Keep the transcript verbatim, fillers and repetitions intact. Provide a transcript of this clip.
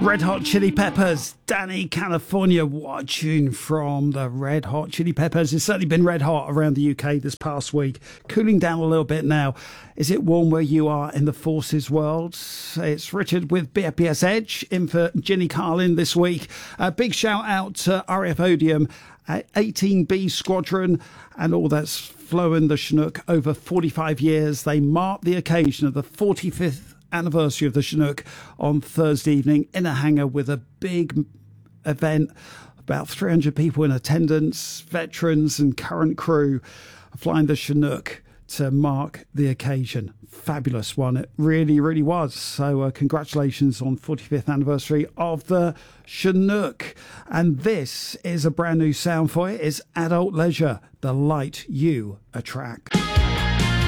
Red Hot Chili Peppers, Danny California. What a tune from the Red Hot Chili Peppers. It's certainly been red hot around the U K this past week. Cooling down a little bit now. Is it warm where you are in the forces world? It's Richard with B F B S Edge in for Ginny Carlin this week. A big shout out to R A F Odium, eighteen B Squadron, and all that's flowing the Chinook over forty-five years. They mark the occasion of the forty-fifth anniversary of the Chinook on Thursday evening in a hangar with a big event, about three hundred people in attendance, veterans and current crew flying the Chinook to mark the occasion. Fabulous one, it really really was. So uh, congratulations on forty-fifth anniversary of the Chinook. And this is a brand new sound for it. It's Adult Leisure, The Light You Attract.